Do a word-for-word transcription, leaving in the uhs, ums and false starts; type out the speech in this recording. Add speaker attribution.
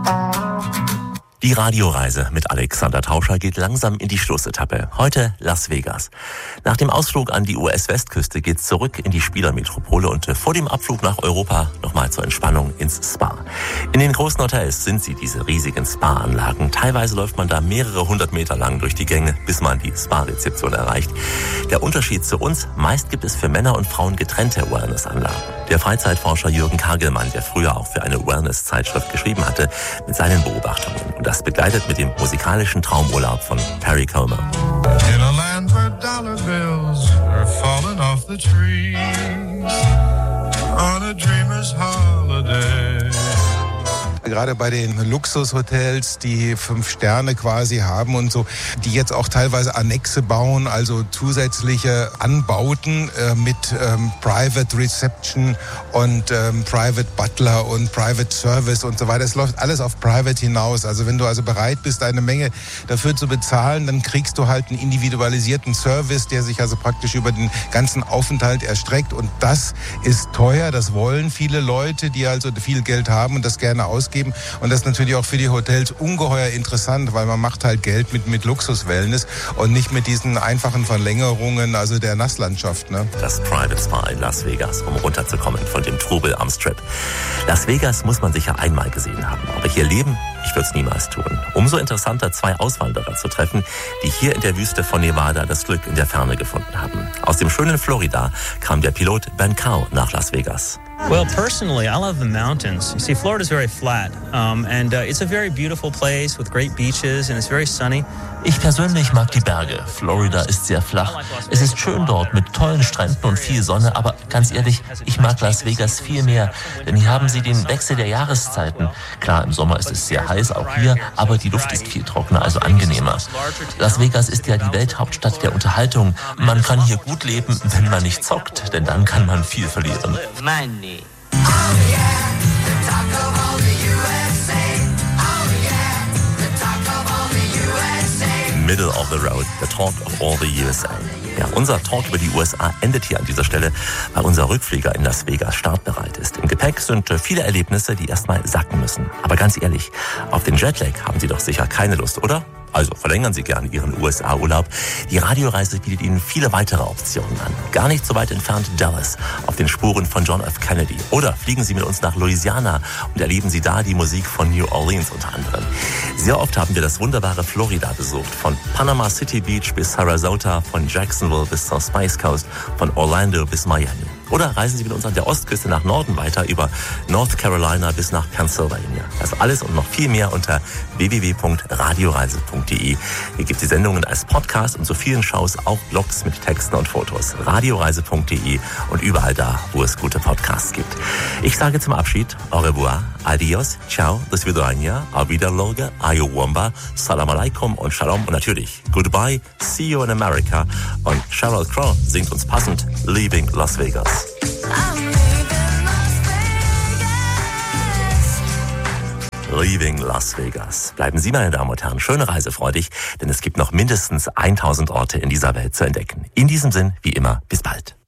Speaker 1: Die Radioreise mit Alexander Tauscher geht langsam in die Schlussetappe. Heute Las Vegas. Nach dem Ausflug an die U S-Westküste geht's zurück in die Spielermetropole und vor dem Abflug nach Europa nochmal zur Entspannung ins Spa. In den großen Hotels sind sie, diese riesigen Spa-Anlagen. Teilweise läuft man da mehrere hundert Meter lang durch die Gänge, bis man die Spa-Rezeption erreicht. Der Unterschied zu uns: meist gibt es für Männer und Frauen getrennte Wellness-Anlagen. Der Freizeitforscher Jürgen Kagelmann, der früher auch für eine Wellness-Zeitschrift geschrieben hatte, mit seinen Beobachtungen. Und das begleitet mit dem musikalischen Traumurlaub von Perry Como.
Speaker 2: In a land where dollar bills are falling off the trees, on a dreamer's holiday.
Speaker 3: Gerade bei den Luxushotels, die fünf Sterne quasi haben und so, die jetzt auch teilweise Annexe bauen, also zusätzliche Anbauten äh, mit ähm, Private Reception und ähm, Private Butler und Private Service und so weiter. Es läuft alles auf Private hinaus. Also wenn du also bereit bist, eine Menge dafür zu bezahlen, dann kriegst du halt einen individualisierten Service, der sich also praktisch über den ganzen Aufenthalt erstreckt. Und das ist teuer, das wollen viele Leute, die also viel Geld haben und das gerne ausgeben. Und das ist natürlich auch für die Hotels ungeheuer interessant, weil man macht halt Geld mit, mit Luxus-Wellness und nicht mit diesen einfachen Verlängerungen, also der Nasslandschaft. Ne?
Speaker 1: Das Private Spa in Las Vegas, um runterzukommen von dem Trubel am Strip. Las Vegas muss man sicher einmal gesehen haben, aber hier leben, ich würde es niemals tun. Umso interessanter, zwei Auswanderer zu treffen, die hier in der Wüste von Nevada das Glück in der Ferne gefunden haben. Aus dem schönen Florida kam der Pilot Ben Cow nach Las Vegas.
Speaker 4: Well, personally, I love the mountains. You see, Florida's very flat, um, and uh, it's a very beautiful place with great beaches, and it's very sunny.
Speaker 5: Ich persönlich mag die Berge. Florida ist sehr flach. Es ist schön dort mit tollen Stränden und viel Sonne, aber ganz ehrlich, ich mag Las Vegas viel mehr, denn hier haben sie den Wechsel der Jahreszeiten. Klar, im Sommer ist es sehr heiß, auch hier, aber die Luft ist viel trockener, also angenehmer. Las Vegas ist ja die Welthauptstadt der Unterhaltung. Man kann hier gut leben, wenn man nicht zockt, denn dann kann man viel verlieren.
Speaker 6: Money.
Speaker 1: Middle of the Road, the Talk of all the U S A. Ja, unser Talk über die U S A endet hier an dieser Stelle, weil unser Rückflieger in Las Vegas startbereit ist. Im Gepäck sind viele Erlebnisse, die erstmal sacken müssen. Aber ganz ehrlich, auf den Jetlag haben Sie doch sicher keine Lust, oder? Also verlängern Sie gerne Ihren U S A-Urlaub. Die Radioreise bietet Ihnen viele weitere Optionen an. Gar nicht so weit entfernt Dallas, auf den Spuren von John F. Kennedy. Oder fliegen Sie mit uns nach Louisiana und erleben Sie da die Musik von New Orleans unter anderem. Sehr oft haben wir das wunderbare Florida besucht. Von Panama City Beach bis Sarasota, von Jacksonville bis zur Spice Coast, von Orlando bis Miami. Oder reisen Sie mit uns an der Ostküste nach Norden weiter über North Carolina bis nach Pennsylvania. Das alles und noch viel mehr unter w w w punkt radioreise punkt d e. Hier gibt es die Sendungen als Podcast und zu vielen Shows auch Blogs mit Texten und Fotos. radioreise punkt d e und überall da, wo es gute Podcasts gibt. Ich sage zum Abschied au revoir, adios, ciao, do svidania, auf Wiedersehen, ayowamba, salam alaikum und shalom und natürlich goodbye, see you in America. Und Sheryl Crow singt uns passend Leaving Las Vegas. Leaving Las Vegas. Bleiben Sie, meine Damen und Herren, schön reisefreudig, denn es gibt noch mindestens tausend Orte in dieser Welt zu entdecken. In diesem Sinn, wie immer, bis bald.